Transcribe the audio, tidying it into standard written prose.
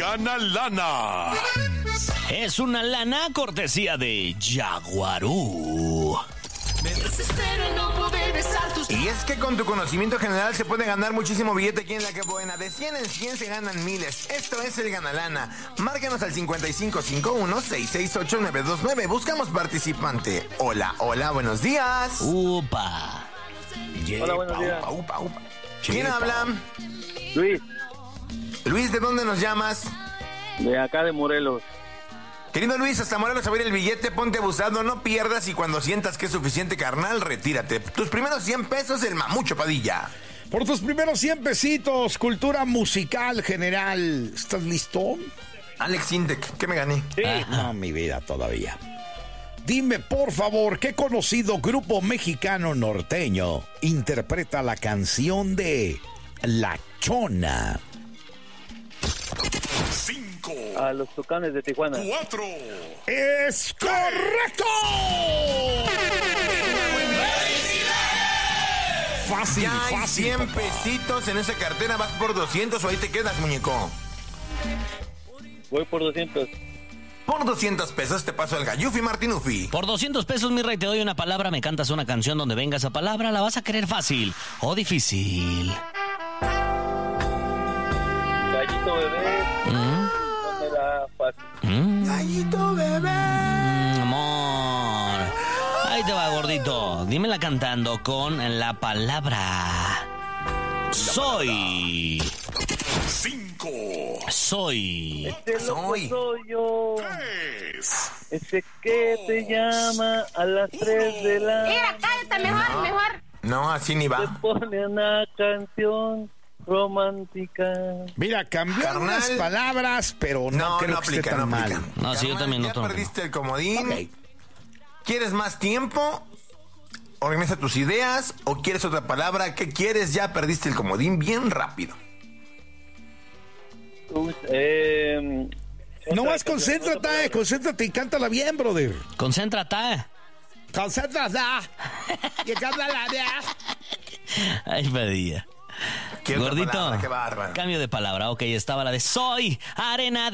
gana lana. Es una lana cortesía de Jaguarú. Y es que con tu conocimiento general se puede ganar muchísimo billete aquí en La Que Buena. De 100 en 100 se ganan miles. Esto es el Ganalana. Márcanos al 5551-668-929. Buscamos participante. Hola, hola, buenos días. Upa. Hola, buenos días. Upa, upa. ¿Quién habla? Luis, Luis, ¿de dónde nos llamas? de acá de Morelos. Querido Luis, hasta Morelos a ver el billete, ponte abusado, no pierdas y cuando sientas que es suficiente, carnal, retírate. Tus primeros 100 pesos, el Mamucho Padilla. Por tus primeros 100 pesitos, cultura musical general. ¿Estás listo? Alex Intec, ¿qué me gané? Sí. No, mi vida todavía. Dime, por favor, ¿qué conocido grupo mexicano norteño interpreta la canción de La Chona? 5, A los Tucanes de Tijuana. 4. ¡Es correcto! Fácil, Ya hay fácil. 100 papá. pesitos en esa cartera, vas por 200 o ahí te quedas, muñeco. Voy por 200. Por 200 pesos te paso el Gallufi Martinufi. Por 200 pesos, mi rey, te doy una palabra, me cantas una canción donde venga esa palabra, ¿la vas a querer fácil o difícil? Gallito bebé. ¿Dónde la fácil? Gallito bebé. Amor. Ahí te va, gordito. Dímela cantando con la palabra. Soy. 5, Soy. Ese loco Soy. soy yo. 3, Ese que te llama a las 3 de la... Mira, cállate, mejor. No, así ni Te va. pone una canción romántica. Mira, cambió Carnal. unas palabras, pero no, creo que esté tan mal. No, sí, yo también ya noto. perdiste el comodín. Ok. ¿Quieres más tiempo? Organiza tus ideas. ¿O quieres otra palabra? ¿Qué quieres? Ya perdiste el comodín bien rápido. Nomás concéntrate y cántala bien, brother. Concéntrate. Concéntrate. Y cántala bien. Ay, Padilla. ¿Qué otra Gordito. palabra? Qué bárbaro. Cambio de palabra. Ok, estaba la de soy arena